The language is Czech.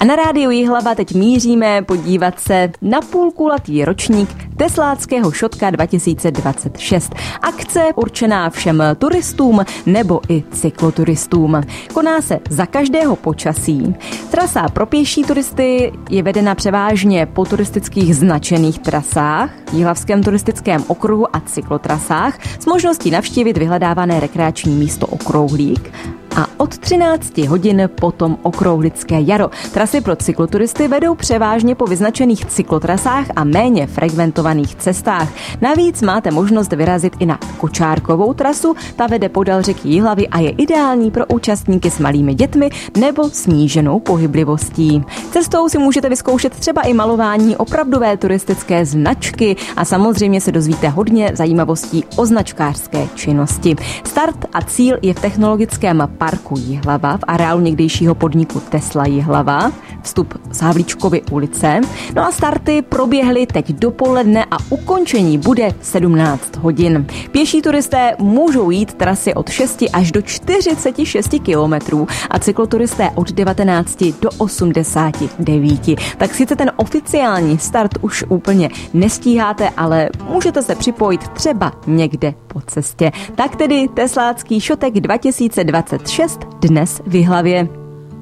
A na rádiu Jihlava teď míříme podívat se na půlkulatý ročník Tesláckého šotka 2026. Akce určená všem turistům nebo i cykloturistům. Koná se za každého počasí. Trasa pro pěší turisty je vedena převážně po turistických značených trasách, Jihlavském turistickém okruhu a cyklotrasách s možností navštívit vyhledávané rekreační místo Okrouhlík. A od 13 hodin potom Okrouhlické jaro. Trasy pro cykloturisty vedou převážně po vyznačených cyklotrasách a méně frekventovaných cestách. Navíc máte možnost vyrazit i na kočárkovou trasu, ta vede podél řeky Jihlavy a je ideální pro účastníky s malými dětmi nebo sníženou pohyblivostí. Cestou si můžete vyzkoušet třeba i malování opravdové turistické značky a samozřejmě se dozvíte hodně zajímavostí o značkářské činnosti. Start a cíl je v technologickém parku Jihlava v areálu někdejšího podniku Tesla Jihlava, vstup z Havlíčkovy ulice. No a starty proběhly teď dopoledne a ukončení bude 17 hodin. Pěší turisté můžou jít trasy od 6 až do 46 kilometrů a cykloturisté od 19 do 89. Tak sice ten oficiální start už úplně nestíháte, ale můžete se připojit třeba někde po cestě. Tak tedy Teslácký šotek 2026 dnes v Jihlavě.